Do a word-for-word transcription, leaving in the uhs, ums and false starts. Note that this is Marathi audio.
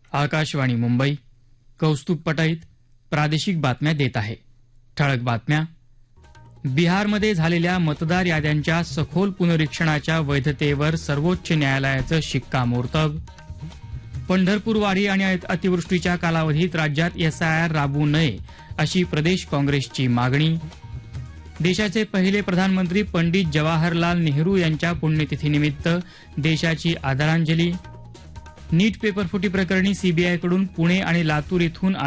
आकाशवाणी मुंबई. कौस्तुभ पटईत प्रादेशिक बातम्या देत आहे. ठळक बातम्या. बिहारमध्ये झालेल्या मतदार याद्यांच्या सखोल पुनरीक्षणाच्या वैधतेवर सर्वोच्च न्यायालयाचं शिक्कामोर्तब. पंढरपूर वारी आणि अतिवृष्टीच्या कालावधीत राज्यात एसआयआर राबवू नये अशी प्रदेश काँग्रेसची मागणी. देशाचे पहिले प्रधानमंत्री पंडित जवाहरलाल नेहरू यांच्या पुण्यतिथीनिमित्त देशाची आदरांजली. नीट पेपरफुटी प्रकरणी सीबीआयकडून पुणे आणि लातूर इथून